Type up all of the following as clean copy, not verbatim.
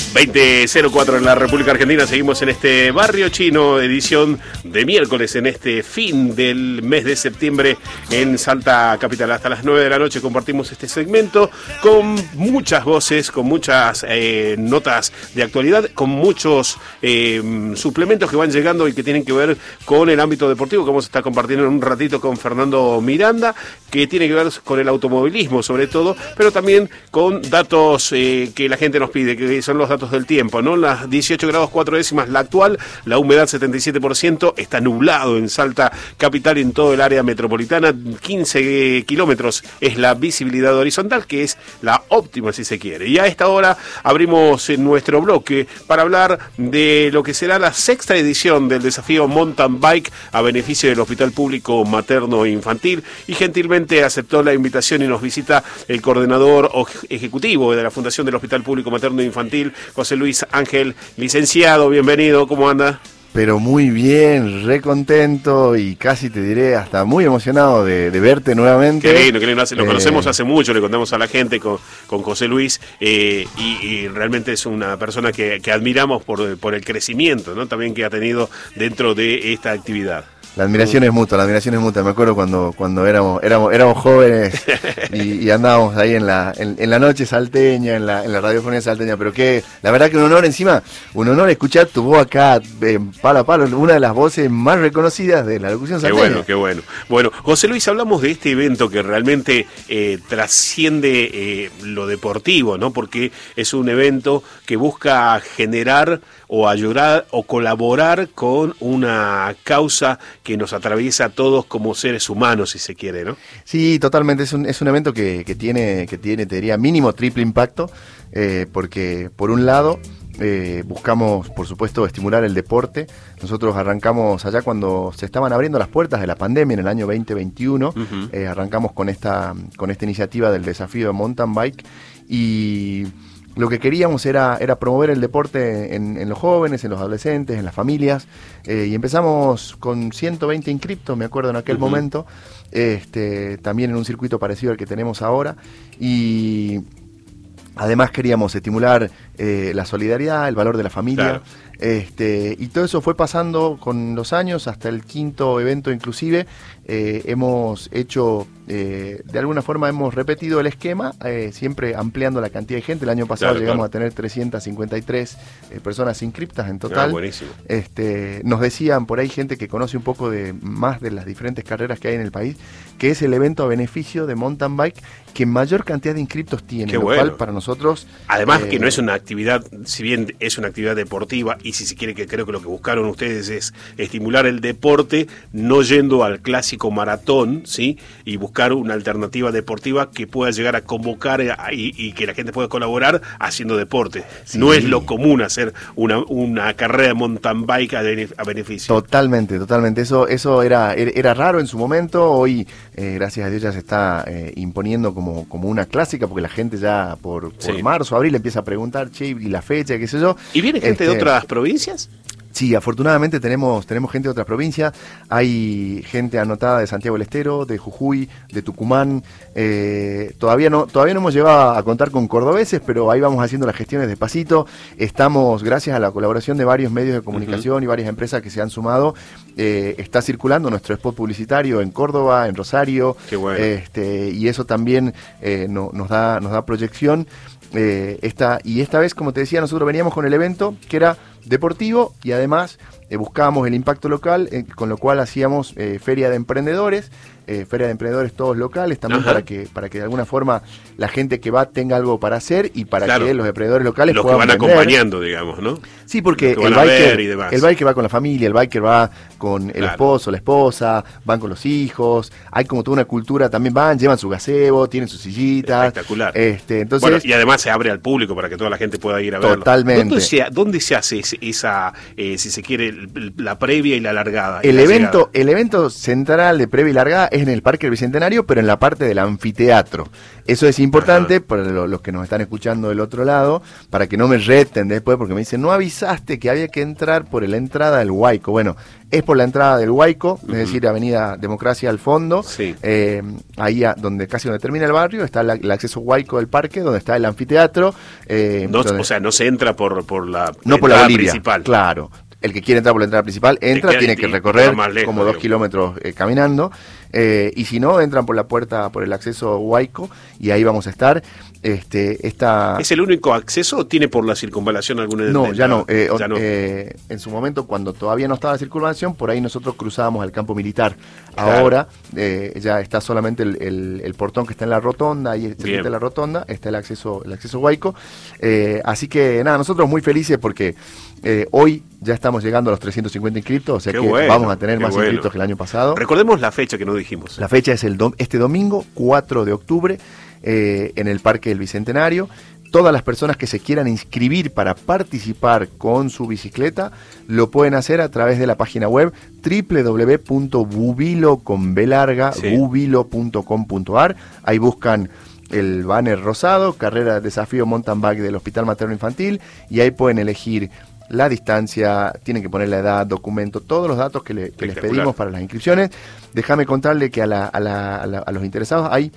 20:04 en la República Argentina. Seguimos en este Barrio Chino, edición de miércoles, en este fin del mes de septiembre en Salta Capital. Hasta las 9 de la noche compartimos este segmento con muchas voces, con muchas notas de actualidad, con muchos suplementos que van llegando y que tienen que ver con el ámbito deportivo, que vamos a estar compartiendo en un ratito con Fernando Miranda, que tiene que ver con el automovilismo sobre todo, pero también con datos que la gente nos pide, que son los datos del tiempo, ¿no? Las 18 grados 4 décimas la actual, la humedad 77%, está nublado en Salta Capital y en todo el área metropolitana, 15 kilómetros es la visibilidad horizontal, que es la óptima si se quiere. Y a esta hora abrimos nuestro bloque para hablar de lo que será la sexta edición del desafío Mountain Bike a beneficio del Hospital Público Materno e Infantil, y gentilmente aceptó la invitación y nos visita el coordinador ejecutivo de la Fundación del Hospital Público Materno e Infantil, José Luis Ángel. Licenciado, bienvenido, ¿cómo anda? Pero muy bien, re contento y casi te diré hasta muy emocionado de verte nuevamente. Qué lindo, lo conocemos hace mucho, le contamos a la gente con José Luis y realmente es una persona que admiramos por el crecimiento, ¿no? También que ha tenido dentro de esta actividad. La admiración es mutua, me acuerdo cuando éramos jóvenes y andábamos ahí en la noche salteña, en la radiofonía salteña, pero que la verdad que un honor escuchar tu voz acá, palo a palo, una de las voces más reconocidas de la locución salteña. Qué bueno. Bueno, José Luis, hablamos de este evento que realmente trasciende lo deportivo, ¿no? Porque es un evento que busca generar o ayudar o colaborar con una causa que nos atraviesa a todos como seres humanos, si se quiere, ¿no? Sí, totalmente, es un evento que tiene, te diría, mínimo triple impacto, porque por un lado buscamos, por supuesto, estimular el deporte. Nosotros arrancamos allá cuando se estaban abriendo las puertas de la pandemia en el año 2021, arrancamos con esta iniciativa del desafío de mountain bike, y lo que queríamos era promover el deporte en los jóvenes, en los adolescentes, en las familias, y empezamos con 120 inscriptos, me acuerdo en aquel momento, también en un circuito parecido al que tenemos ahora, y además queríamos estimular la solidaridad, el valor de la familia. Claro. Y todo eso fue pasando con los años, hasta el quinto evento inclusive. Hemos hecho, de alguna forma hemos repetido el esquema, siempre ampliando la cantidad de gente. El año pasado llegamos a tener 353 personas inscriptas en total. Buenísimo. Nos decían por ahí gente que conoce un poco más de las diferentes carreras que hay en el país, que es el evento a beneficio de mountain bike que mayor cantidad de inscriptos tiene, lo cual para nosotros... Además que no es una actividad, si bien es una actividad deportiva, y si se quiere, que creo que lo que buscaron ustedes es estimular el deporte, no yendo al clásico maratón, ¿sí? Y buscar una alternativa deportiva que pueda llegar a convocar y que la gente pueda colaborar haciendo deporte. Sí. No es lo común hacer una carrera de mountain bike a beneficio. Totalmente. Eso era raro en su momento. Hoy, gracias a Dios, ya se está imponiendo como una clásica, porque la gente ya por marzo, abril empieza a preguntar, che, y la fecha, qué sé yo. ¿Y viene gente de otras provincias? Sí, afortunadamente tenemos gente de otras provincias. Hay gente anotada de Santiago del Estero, de Jujuy, de Tucumán. Todavía no hemos llegado a contar con cordobeses, pero ahí vamos haciendo las gestiones despacito. Estamos, gracias a la colaboración de varios medios de comunicación y varias empresas que se han sumado, está circulando nuestro spot publicitario en Córdoba, en Rosario. Qué bueno. Y eso también nos da proyección. Esta vez, como te decía, nosotros veníamos con el evento que era deportivo y además buscábamos el impacto local, con lo cual hacíamos feria de emprendedores todos locales, también para que de alguna forma la gente que va tenga algo para hacer y para que los emprendedores locales los puedan que van vender. Acompañando, digamos, ¿no? Sí, porque el biker va con la familia, el biker va con el esposo, la esposa, van con los hijos, hay como toda una cultura, también llevan su gazebo, tienen sus sillitas. Espectacular. Entonces, bueno, y además se abre al público para que toda la gente pueda ir a verlo. Totalmente. ¿Dónde se hace esa, si se quiere, la previa y la largada? El evento central de previa y largada es en el Parque Bicentenario, pero en la parte del anfiteatro. Eso es importante para los que nos están escuchando del otro lado, para que no me reten después, porque me dicen, no avisaste que había que entrar por la entrada del Huayco. Bueno, es por la entrada del Huayco, es decir, Avenida Democracia al fondo, Sí. Ahí casi donde termina el barrio, está el acceso Huayco del parque, donde está el anfiteatro. O sea, no se entra por la no por la entrada Bolivia, principal. claro. El que quiere entrar por la entrada principal entra, tiene que recorrer más lejos, como 2 kilómetros caminando. Y si no, entran por la puerta, por el acceso Huayco, y ahí vamos a estar. ¿Es el único acceso o tiene por la circunvalación alguna? No, ya no. Ya no. En su momento, cuando todavía no estaba la circunvalación, por ahí nosotros cruzábamos al campo militar. Claro. Ahora ya está solamente el portón que está en la rotonda, ahí cerquita de la rotonda está el acceso Huayco. Así que nada, nosotros muy felices porque hoy ya estamos llegando a los 350 inscriptos, o sea que vamos a tener más inscriptos que el año pasado. Recordemos la fecha que no dijimos. La fecha es este domingo, 4 de octubre, en el Parque del Bicentenario. Todas las personas que se quieran inscribir para participar con su bicicleta lo pueden hacer a través de la página web www.bubilo.com.ar. Ahí buscan el banner rosado, carrera desafío mountain bike del Hospital Materno Infantil, y ahí pueden elegir la distancia, tienen que poner la edad, documento, todos los datos que les pedimos para las inscripciones. Déjame contarle que a los interesados hay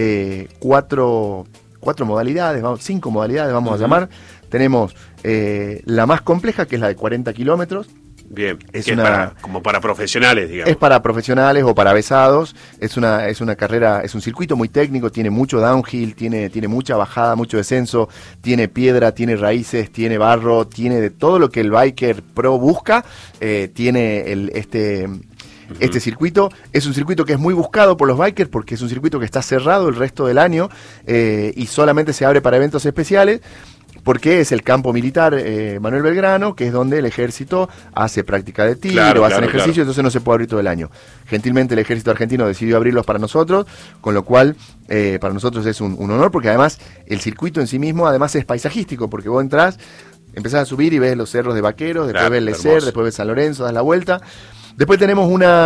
4 modalidades, 5 modalidades vamos a llamar. Tenemos la más compleja, que es la de 40 kilómetros. Bien, como para profesionales, digamos. Es para profesionales o para avesados. Es una carrera, es un circuito muy técnico, tiene mucho downhill, tiene mucha bajada, mucho descenso, tiene piedra, tiene raíces, tiene barro, tiene de todo lo que el biker pro busca. Tiene este circuito. Es un circuito que es muy buscado por los bikers porque es un circuito que está cerrado el resto del año y solamente se abre para eventos especiales. Porque es el campo militar Manuel Belgrano, que es donde el ejército hace práctica de tiro, hacen ejercicio, entonces no se puede abrir todo el año. Gentilmente el ejército argentino decidió abrirlos para nosotros, con lo cual para nosotros es un honor, porque además el circuito en sí mismo además es paisajístico, porque vos entrás, empezás a subir y ves los cerros de Vaqueros, después ves Lecer, después ves San Lorenzo, das la vuelta. Después tenemos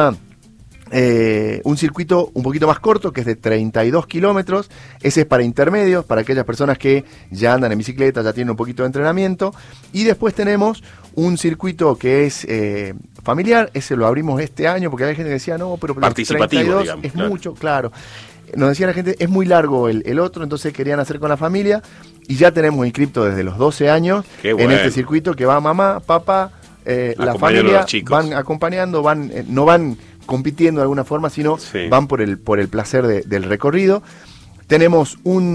un circuito un poquito más corto, que es de 32 kilómetros. Ese es para intermedios, para aquellas personas que ya andan en bicicleta, ya tienen un poquito de entrenamiento. Y después tenemos un circuito que es familiar. Ese lo abrimos este año porque hay gente que decía, no, pero participativo, 32 digamos, es mucho, claro. Nos decía la gente, es muy largo el otro, entonces querían hacer con la familia. Y ya tenemos inscripto desde los 12 años en este circuito, que va mamá, papá, la familia, van acompañando, no van compitiendo de alguna forma, sino van por el placer del recorrido. Tenemos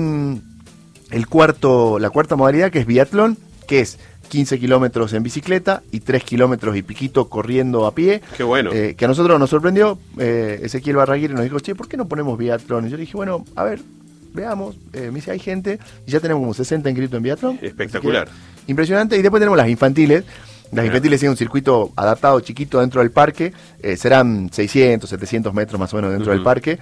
la cuarta modalidad, que es biatlón, que es 15 kilómetros en bicicleta y 3 kilómetros y piquito corriendo a pie. Qué bueno. Que a nosotros nos sorprendió. Ezequiel Barraguirre nos dijo, che, ¿por qué no ponemos biatlón? Y yo le dije, bueno, a ver, veamos. Me dice, hay gente, y ya tenemos como 60 inscritos en biatlón. Espectacular. Impresionante. Y después tenemos las infantiles. Las infantiles tienen un circuito adaptado chiquito dentro del parque, serán 600, 700 metros más o menos dentro del parque,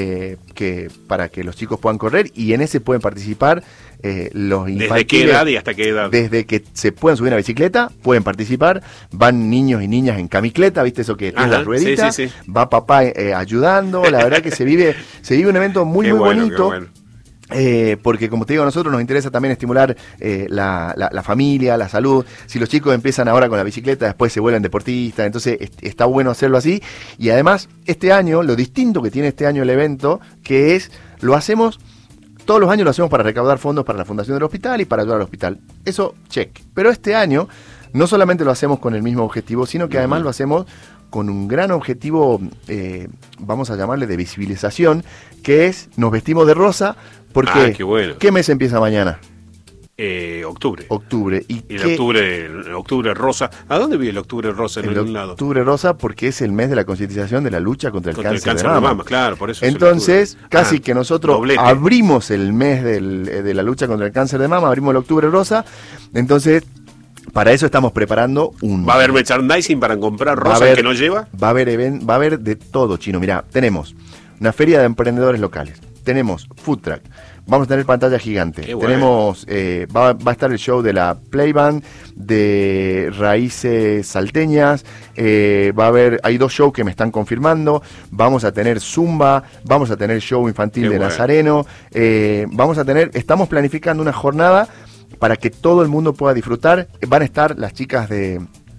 para que los chicos puedan correr, y en ese pueden participar los infantiles. ¿Desde qué edad y hasta qué edad? Desde que se pueden subir a bicicleta, pueden participar, van niños y niñas en camicleta, ¿viste eso que tiene las rueditas? Sí. Va papá ayudando, la verdad que se vive un evento muy bonito. Qué bueno. Porque como te digo, a nosotros nos interesa también estimular la familia, la salud. Si los chicos empiezan ahora con la bicicleta, después se vuelven deportistas, entonces está bueno hacerlo así. Y además, este año, lo distinto que tiene este año el evento, que es, todos los años lo hacemos para recaudar fondos para la fundación del hospital y para ayudar al hospital. Eso, check. Pero este año, no solamente lo hacemos con el mismo objetivo, sino que además lo hacemos con un gran objetivo, vamos a llamarle de visibilización, que es, nos vestimos de rosa, porque qué bueno. ¿Qué mes empieza mañana? Octubre. Octubre. Y el octubre rosa. ¿A dónde vive el octubre rosa en algún lado? Octubre rosa porque es el mes de la concientización de la lucha contra el cáncer de mama. Claro, por eso. Entonces, casi que nosotros abrimos el mes de la lucha contra el cáncer de mama, abrimos el octubre rosa. Entonces, para eso estamos preparando ¿Va a haber merchandising para comprar rosa que no lleva? Va a haber de todo, Chino. Mirá, tenemos una feria de emprendedores locales, tenemos food truck, vamos a tener pantalla gigante, tenemos va a estar el show de la Playband, de Raíces Salteñas, hay 2 shows que me están confirmando, vamos a tener Zumba, vamos a tener show infantil de Nazareno, estamos planificando una jornada para que todo el mundo pueda disfrutar. Van a estar las chicas de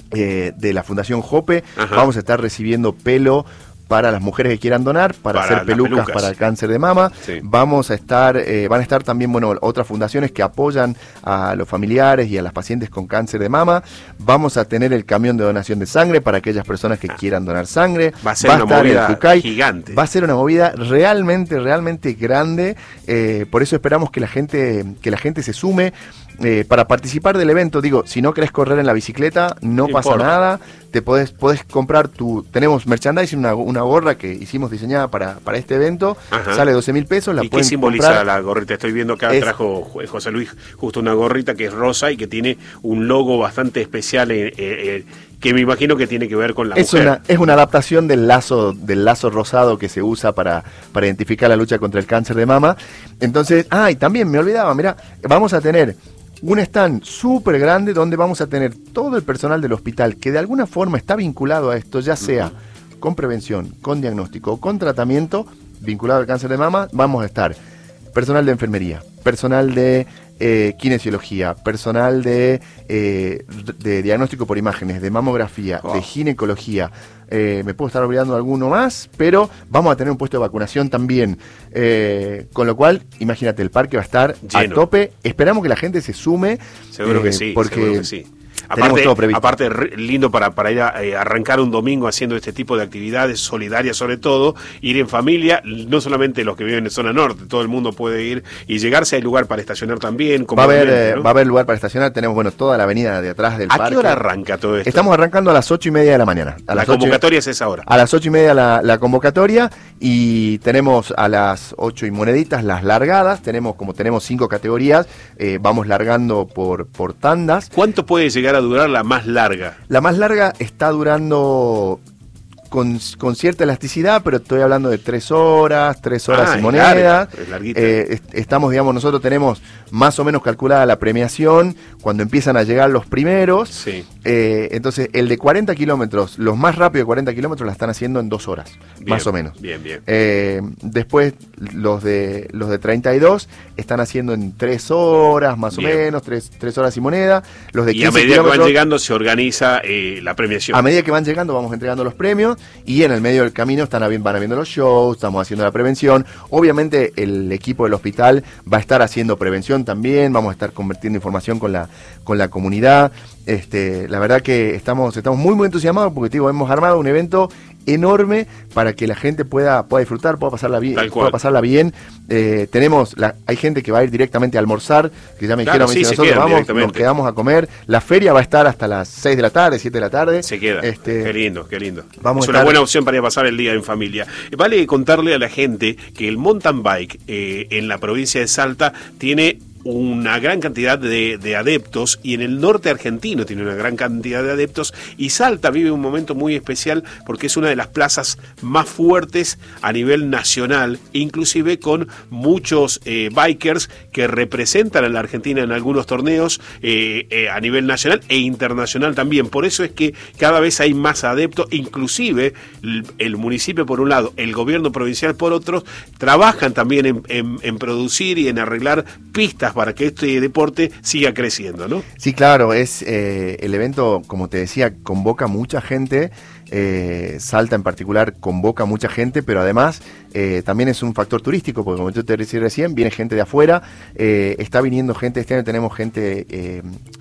de la Fundación Jope. Ajá. Vamos a estar recibiendo pelo para las mujeres que quieran donar, para hacer pelucas para el cáncer de mama. Sí. Vamos a estar, van a estar también, otras fundaciones que apoyan a los familiares y a las pacientes con cáncer de mama. Vamos a tener el camión de donación de sangre para aquellas personas que quieran donar sangre. Va a ser una movida gigante. Va a ser una movida realmente, realmente grande. Por eso esperamos que la gente se sume. Para participar del evento, digo, si no querés correr en la bicicleta, no pasa nada. Te podés comprar tenemos merchandising, una gorra que hicimos diseñada para este evento. Ajá. Sale 12.000 pesos. ¿Y qué simboliza la gorrita? Estoy viendo acá, trajo José Luis justo una gorrita que es rosa y que tiene un logo bastante especial que me imagino que tiene que ver con la mujer. Es una adaptación del lazo rosado que se usa para identificar la lucha contra el cáncer de mama. Entonces, y también me olvidaba, mirá, vamos a tener un stand súper grande donde vamos a tener todo el personal del hospital que de alguna forma está vinculado a esto, ya sea con prevención, con diagnóstico o con tratamiento vinculado al cáncer de mama. Vamos a estar personal de enfermería, personal de kinesiología, personal de diagnóstico por imágenes, de mamografía, de ginecología. Me puedo estar olvidando alguno más, pero vamos a tener un puesto de vacunación también. Con lo cual, imagínate, el parque va a estar lleno, a tope. Esperamos que la gente se sume. Seguro que sí, porque seguro que sí. Aparte lindo para ir a arrancar un domingo haciendo este tipo de actividades solidarias, sobre todo, ir en familia, no solamente los que viven en zona norte, todo el mundo puede ir y llegarse. Hay lugar para estacionar también. Va a haber lugar para estacionar, tenemos toda la avenida de atrás del parque. ¿A qué hora arranca todo esto? Estamos arrancando a las 8:30 de la mañana. La convocatoria es esa hora. A las 8:30 la convocatoria, y tenemos a las 8 y moneditas las largadas. Como tenemos 5 categorías, vamos largando por tandas. ¿Cuánto puede llegar a durar la más larga? La más larga está durando con cierta elasticidad, pero estoy hablando de 3 horas y moneda. Estamos, nosotros tenemos más o menos calculada la premiación cuando empiezan a llegar los primeros. Sí. Entonces, el de 40 kilómetros, los más rápidos de 40 kilómetros la están haciendo en 2 horas, bien, más o menos. Bien. Después, los de 32 están haciendo en 3 horas, más o menos, 3 horas y moneda. Los de 15 y a medida que van llegando se organiza la premiación. A medida que van llegando vamos entregando los premios, y en el medio del camino van habiendo los shows, estamos haciendo la prevención. Obviamente el equipo del hospital va a estar haciendo prevención también, vamos a estar compartiendo información con la comunidad. La verdad que estamos muy muy entusiasmados porque hemos armado un evento enorme para que la gente pueda disfrutar, pueda pasarla bien. Hay gente que va a ir directamente a almorzar, que ya me dijeron, nosotros nos quedamos a comer. La feria va a estar hasta las 6 de la tarde, 7 de la tarde. Se queda. Qué lindo. Es una buena opción para ir a pasar el día en familia. Vale contarle a la gente que el mountain bike en la provincia de Salta tiene una gran cantidad de adeptos, y en el norte argentino tiene una gran cantidad de adeptos, y Salta vive un momento muy especial porque es una de las plazas más fuertes a nivel nacional, inclusive con muchos bikers que representan a la Argentina en algunos torneos a nivel nacional e internacional también. Por eso es que cada vez hay más adeptos, inclusive el municipio por un lado, el gobierno provincial por otro, trabajan también en producir y en arreglar pistas para que este deporte siga creciendo, ¿no? Sí, claro, el evento, como te decía, convoca mucha gente. Salta en particular convoca mucha gente, pero además también es un factor turístico, porque como yo te decía recién, viene gente de afuera, está viniendo gente. Este año tenemos gente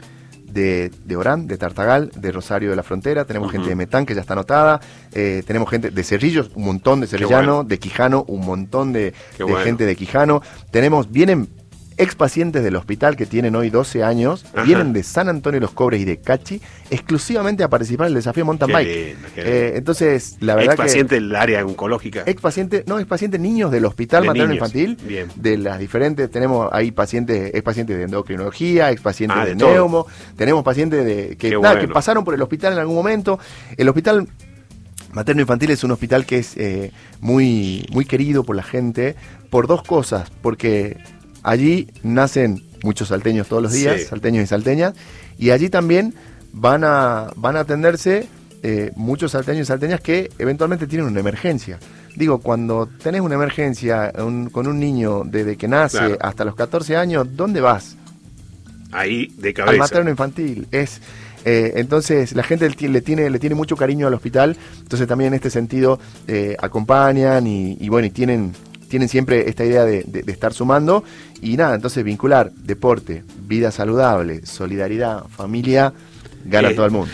de Orán, de Tartagal, de Rosario de la Frontera, tenemos gente de Metán que ya está anotada, tenemos gente de Cerrillos, un montón de cerrillanos, de Quijano, un montón de gente de Quijano. Vienen expacientes del hospital que tienen hoy 12 años, vienen de San Antonio de los Cobres y de Cachi exclusivamente a participar en el desafío mountain bike. Lindo. Entonces, la verdad expaciente del área oncológica. Expaciente niños del hospital materno infantil. Bien. De las diferentes, tenemos ahí expacientes de endocrinología, expacientes de neumo, todo. Tenemos pacientes que pasaron por el hospital en algún momento. El hospital materno infantil es un hospital que es muy, muy querido por la gente por 2 cosas, porque allí nacen muchos salteños todos los días, salteños y salteñas, y allí también van a atenderse muchos salteños y salteñas que eventualmente tienen una emergencia. Digo, cuando tenés una emergencia con un niño desde que nace hasta los 14 años, ¿dónde vas? Ahí, de cabeza. Al materno infantil. Entonces la gente le tiene mucho cariño al hospital, entonces también en este sentido acompañan y bueno, y tienen siempre esta idea de estar sumando y nada, entonces vincular deporte, vida saludable, solidaridad, familia, gana todo el mundo.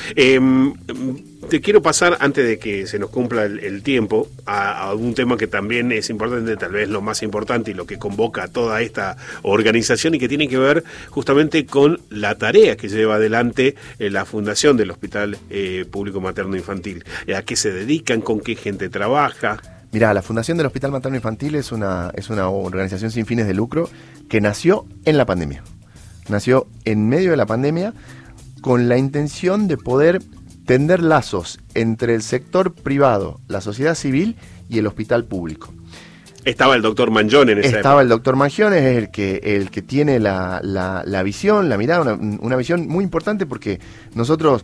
Te quiero pasar, antes de que se nos cumpla el tiempo, a un tema que también es importante, tal vez lo más importante y lo que convoca a toda esta organización y que tiene que ver justamente con la tarea que lleva adelante la Fundación del Hospital Público Materno Infantil. ¿A qué se dedican? ¿Con qué gente trabaja? Mirá, la Fundación del Hospital Materno Infantil es una organización sin fines de lucro que nació en la pandemia. Nació en medio de la pandemia con la intención de poder tender lazos entre el sector privado, la sociedad civil y el hospital público. Estaba el doctor Mangione en esa época. Estaba el doctor Mangione, es el que tiene la visión, la mirada, una visión muy importante porque nosotros,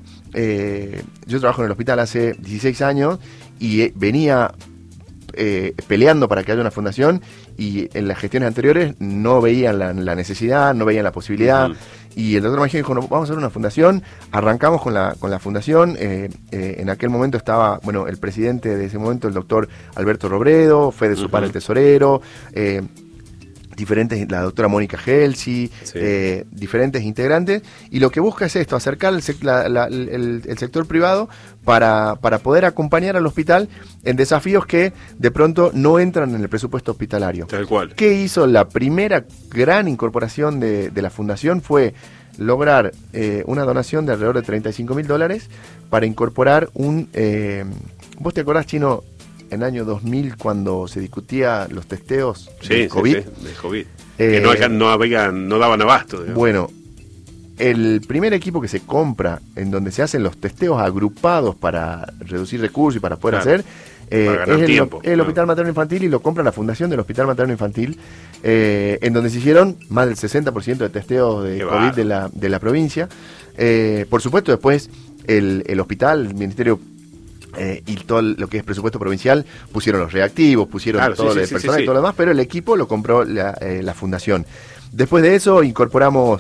yo trabajo en el hospital hace 16 años y venía peleando para que haya una fundación y en las gestiones anteriores no veían la necesidad, no veían la posibilidad. Y el doctor Mangione dijo, no, vamos a hacer una fundación, arrancamos con la fundación, en aquel momento estaba, bueno, el presidente de ese momento, el doctor Alberto Robredo, Fede Supar, el tesorero, diferentes, la doctora Mónica Gelsi, diferentes integrantes, y lo que busca es esto, acercar el sector privado para poder acompañar al hospital en desafíos que de pronto no entran en el presupuesto hospitalario. Tal cual. ¿Qué hizo? La primera gran incorporación de la fundación fue lograr una donación de alrededor de $35.000 para incorporar ¿vos te acordás, Chino, en el año 2000 cuando se discutía los testeos del COVID? Sí, del COVID. Que no daban abasto. Digamos. Bueno, el primer equipo que se compra, en donde se hacen los testeos agrupados para reducir recursos y para poder hacer, es el Hospital Materno Infantil, y lo compra la Fundación del Hospital Materno Infantil, en donde se hicieron más del 60% de testeos de COVID de la provincia. Por supuesto, después el hospital, el Ministerio y todo lo que es presupuesto provincial, pusieron los reactivos, pusieron todo el personal y todo lo demás, pero el equipo lo compró la fundación. Después de eso incorporamos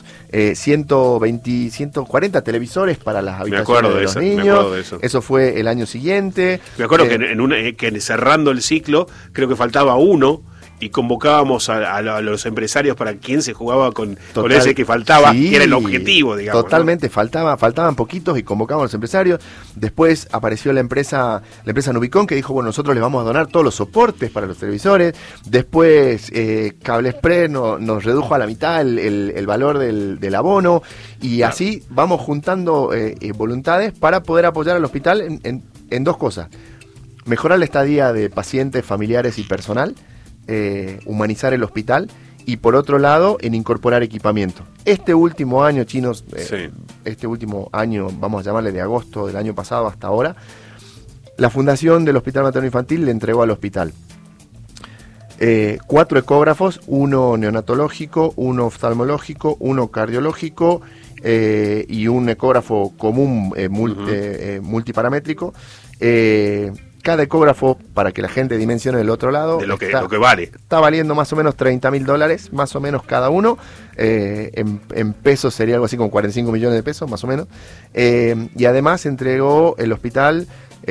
140 televisores para las habitaciones de los niños. Me acuerdo de eso. Eso fue el año siguiente. Me acuerdo que cerrando el ciclo, creo que faltaba uno, y convocábamos a los empresarios para quien se jugaba con ese que faltaba, que era el objetivo, digamos. Totalmente, ¿no? Faltaban poquitos y convocábamos a los empresarios. Después apareció la empresa Nubicon, que dijo, bueno, nosotros les vamos a donar todos los soportes para los televisores. Después Cable Express nos redujo a la mitad el valor del abono, y así vamos juntando voluntades para poder apoyar al hospital en dos cosas: mejorar la estadía de pacientes, familiares y personal, humanizar el hospital, y por otro lado en incorporar equipamiento. Este último año, Chinos, este último año, vamos a llamarle de agosto del año pasado hasta ahora, la Fundación del Hospital Materno Infantil le entregó al hospital 4 ecógrafos, uno neonatológico, uno oftalmológico, uno cardiológico y un ecógrafo común multiparamétrico. Cada ecógrafo, para que la gente dimensione del otro lado, de lo que vale. Está valiendo más o menos $30.000, más o menos cada uno. En pesos sería algo así como 45 millones de pesos, más o menos. Y además entregó el hospital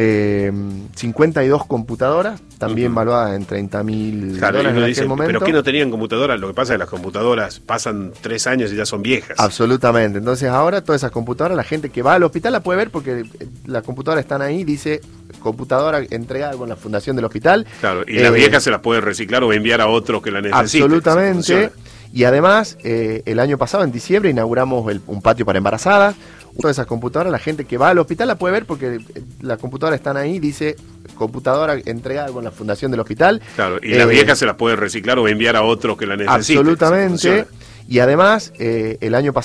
52 computadoras, también valuadas en $30.000 en aquel momento. ¿Pero qué no tenían computadoras? Lo que pasa es que las computadoras pasan 3 años y ya son viejas. Absolutamente. Entonces ahora todas esas computadoras, la gente que va al hospital la puede ver porque las computadoras están ahí, dice computadora entregada con la fundación del hospital. Claro, y las viejas se las puede reciclar o enviar a otros que la necesiten. Absolutamente. Y además, el año pasado, en diciembre, inauguramos un patio para embarazadas. Todas esas computadoras, la gente que va al hospital la puede ver porque las computadoras están ahí, dice computadora entregada con la fundación del hospital. Claro, y las viejas se las puede reciclar o enviar a otros que la necesiten. Absolutamente. Y además, el año pasado